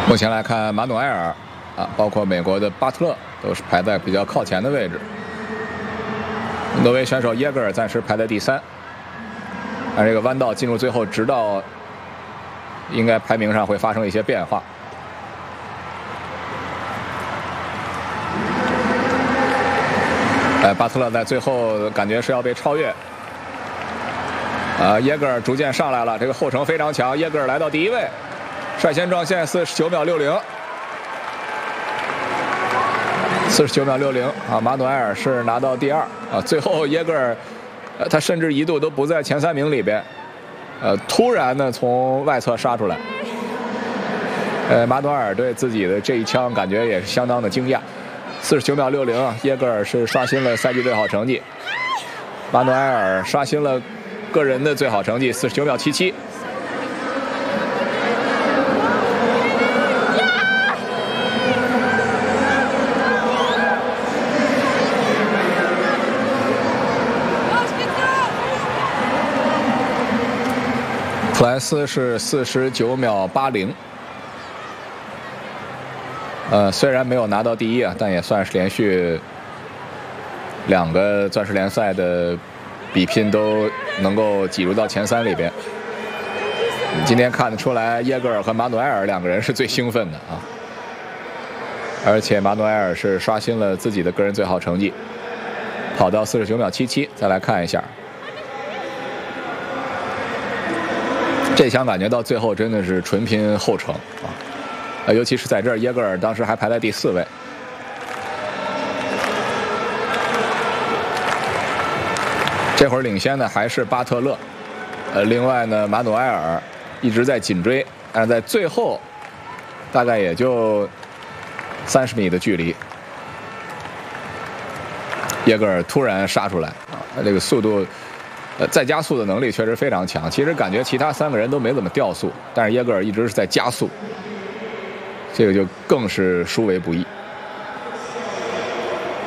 目前来看，马努埃尔包括美国的巴特勒都是排在比较靠前的位置。挪威选手耶格尔暂时排在第3，而这个弯道进入最后直道，应该排名上会发生一些变化。巴特勒在最后感觉是要被超越。耶格尔逐渐上来了，这个后程非常强，耶格尔来到第1位。 率先撞线49秒60，49秒60马努埃尔是拿到第2最后耶格尔，他甚至一度都不在前3名里边，突然呢从外侧杀出来，马努埃尔对自己的这一枪感觉也是相当的惊讶，49秒60耶格尔是刷新了赛季最好成绩，马努埃尔刷新了个人的最好成绩49秒77。 普莱斯是49秒80，虽然没有拿到第1但也算是连续2个钻石联赛的比拼都能够挤入到前3里边。今天看得出来，耶格尔和马努埃尔2个人是最兴奋的而且马努埃尔是刷新了自己的个人最好成绩，跑到49秒77。再来看一下。 这枪感觉到最后真的是纯拼后程尤其是在这儿，耶格尔当时还排在第4位。这会儿领先的还是巴特勒，另外呢，马努埃尔一直在紧追，但是在最后大概也就30米的距离，耶格尔突然杀出来这个速度。 再加速的能力确实非常强。其实感觉其他3个人都没怎么掉速，但是耶格尔一直是在加速，这个就更是殊为不易。